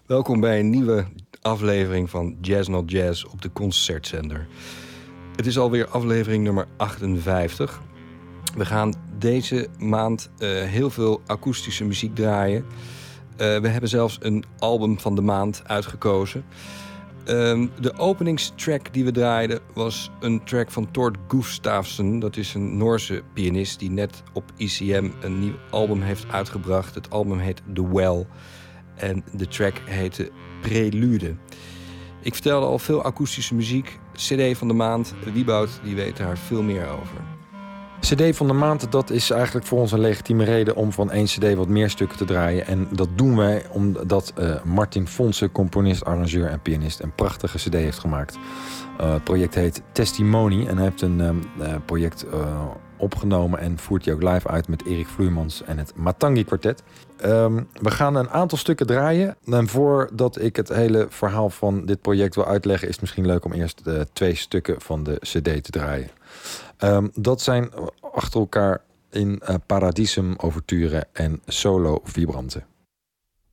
Welkom bij een nieuwe aflevering van Jazz Not Jazz op de Concertzender. Het is alweer aflevering nummer 58. We gaan deze maand heel veel akoestische muziek draaien. We hebben zelfs een album van de maand uitgekozen. De openingstrack die we draaiden was een track van Tord Gustafsson. Dat is een Noorse pianist die net op ECM een nieuw album heeft uitgebracht. Het album heet The Well en de track heette Prelude. Ik vertelde al veel akoestische muziek. CD van de maand, Wieboud die weet daar veel meer over. CD van de maand, dat is eigenlijk voor ons een legitieme reden om van één CD wat meer stukken te draaien. En dat doen wij omdat Martin Fonse, componist, arrangeur en pianist, een prachtige CD heeft gemaakt. Het project heet Testimony en hij heeft een project opgenomen en voert die ook live uit met Erik Vloeimans en het Matangi Quartet. We gaan een aantal stukken draaien. En voordat ik het hele verhaal van dit project wil uitleggen, is het misschien leuk om eerst 2 stukken van de CD te draaien. Dat zijn achter elkaar in Paradisum Overture en Solo Vibrante.